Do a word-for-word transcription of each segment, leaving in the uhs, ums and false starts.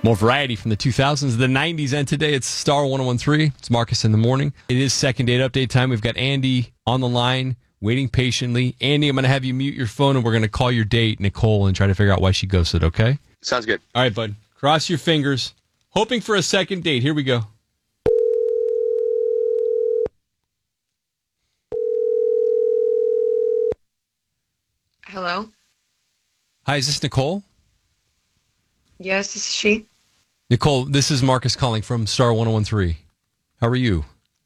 More variety from the two thousands, the nineties, and today it's Star one oh one three. It's Marcus in the morning. It is second date update time. We've got Andy on the line, waiting patiently. Andy, I'm going to have you mute your phone, and we're going to call your date, Nicole, and try to figure out why she ghosted, okay? Sounds good. All right, bud. Cross your fingers. Hoping for a second date. Here we go. Hello? Hi, is this Nicole? Yes, this is she. Nicole, this is Marcus calling from Star one oh one three. How are you?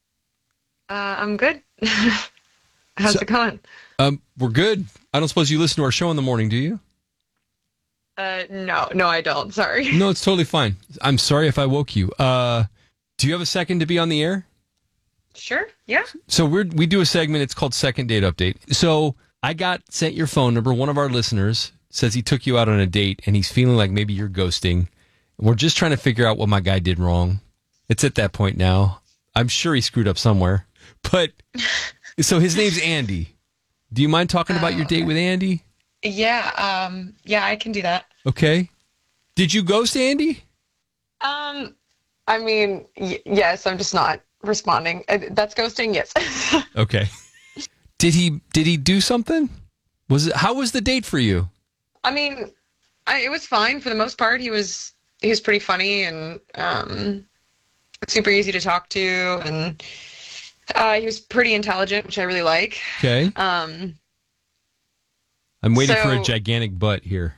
Uh, I'm good. How's So- it going? Um, we're good. I don't suppose you listen to our show in the morning, do you? Uh, no, no, I don't. Sorry. No, it's totally fine. I'm sorry if I woke you. Uh, do you have a second to be on the air? Sure. Yeah. So we're we do a segment. It's called Second Date Update. So I got sent your phone number. One of our listeners says he took you out on a date and he's feeling like maybe you're ghosting. We're just trying to figure out what my guy did wrong. It's at that point now. I'm sure he screwed up somewhere. But so his name's Andy. Do you mind talking about Oh, your date okay. with Andy? Yeah. Um. Yeah, I can do that. Okay. Did you ghost Andy? Um. I mean, y- yes. I'm just not responding. Uh, That's ghosting. Yes. Okay. Did he did he do something? Was it how was the date for you? I mean, I, it was fine for the most part. He was he was pretty funny and um, super easy to talk to, and uh, he was pretty intelligent, which I really like. Okay. Um. I'm waiting for a so- gigantic butt here.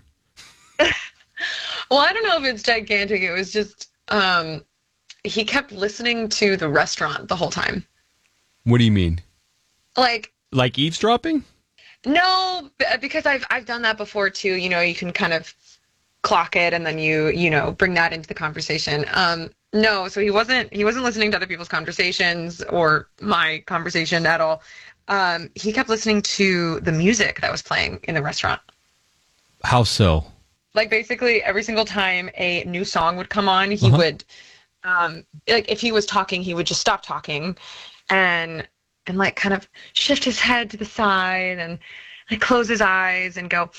Well, I don't know if it's gigantic. It was just um, he kept listening to the restaurant the whole time. What do you mean? Like, Like eavesdropping? no, b- because I've I've done that before too. You know, you can kind of clock it and then you you know bring that into the conversation. Um, no, so he wasn't he wasn't listening to other people's conversations or my conversation at all. Um, he kept listening to the music that was playing in the restaurant. How so? Like basically every single time a new song would come on, he Uh-huh. would um like if he was talking, he would just stop talking and and like kind of shift his head to the side and like close his eyes and go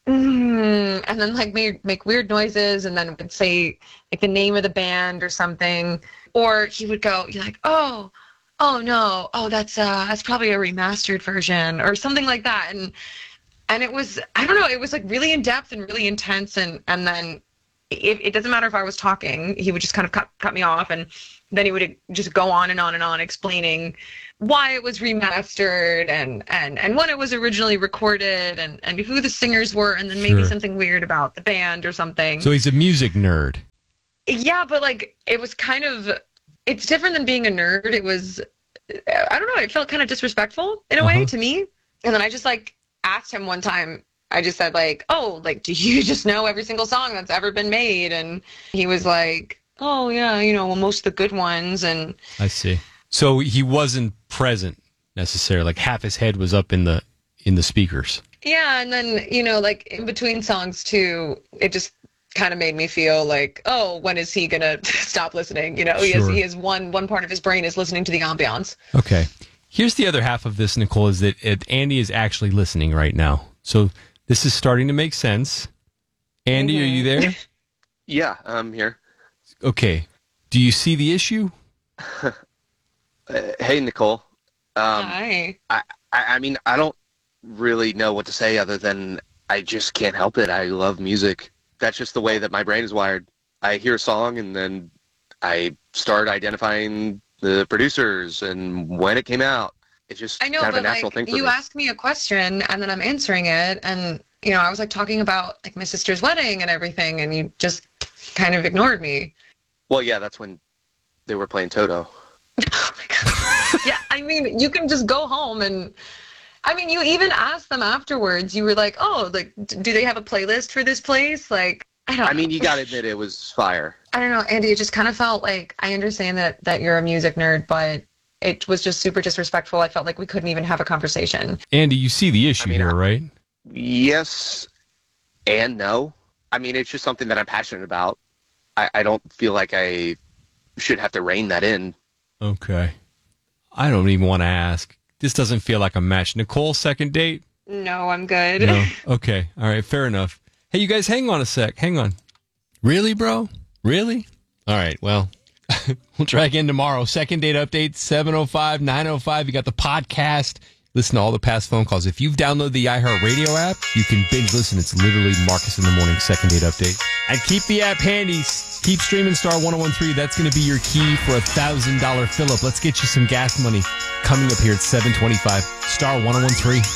mm, and then like make make weird noises and then would say like the name of the band or something, or he would go you're like oh oh no oh that's uh that's probably a remastered version or something like that. and And it was, I don't know, it was like really in depth and really intense. And, and then it, it doesn't matter if I was talking, he would just kind of cut, cut me off. And then he would just go on and on and on explaining why it was remastered and, and, and when it was originally recorded and, and who the singers were. And then maybe Sure. something weird about the band or something. So he's a music nerd. Yeah, but like it was kind of, it's different than being a nerd. It was, I don't know, it felt kind of disrespectful in a way Uh-huh. to me. And then I just like asked him one time, I just said like, oh, like, do you just know every single song that's ever been made? And he was like, oh yeah, you know, well, most of the good ones. And I see. So he wasn't present necessarily. Like half his head was up in the in the speakers. yeah, and then, you know, like in between songs too, it just kind of made me feel like, oh, when is he gonna stop listening? You know, he has Sure. he has one one part of his brain is listening to the ambiance. Okay. Here's the other half of this, Nicole, is that it, Andy is actually listening right now. So this is starting to make sense. Andy, are you there? Yeah, I'm here. Okay. Do you see the issue? Uh, hey, Nicole. Um, Hi. I, I, I mean, I don't really know what to say other than I just can't help it. I love music. That's just the way that my brain is wired. I hear a song and then I start identifying the producers and when it came out. It's just I know, kind of a but natural like thing for you me. ask me a question and then I'm answering it, and you know I was like talking about like my sister's wedding and everything, and you just kind of ignored me. Well, yeah, that's when they were playing Toto. Oh my god. Yeah, I mean you can just go home and. I mean, you even asked them afterwards. You were like, "Oh, like, d- do they have a playlist for this place?" Like, I don't. I mean, know. you got to admit it was fire. I don't know, Andy. It just kind of felt like I understand that that you're a music nerd, but it was just super disrespectful. I felt like we couldn't even have a conversation. Andy, you see the issue I mean, here, I- right? Yes and no. I mean, it's just something that I'm passionate about. I, I don't feel like I should have to rein that in. Okay. I don't even want to ask. This doesn't feel like a match. Nicole, second date? No, I'm good. No. Okay. All right. Fair enough. Hey, you guys, hang on a sec. Hang on. Really, bro? Really? All right. Well, we'll try again tomorrow. Second date update, seven oh five, nine oh five. You got the podcast. Listen to all the past phone calls. If you've downloaded the iHeartRadio app, you can binge listen. It's literally Marcus in the Morning second date update. And keep the app handy. Keep streaming Star one oh one three. That's going to be your key for a one thousand dollars fill-up. Let's get you some gas money coming up here at seven twenty-five. Star one oh one three.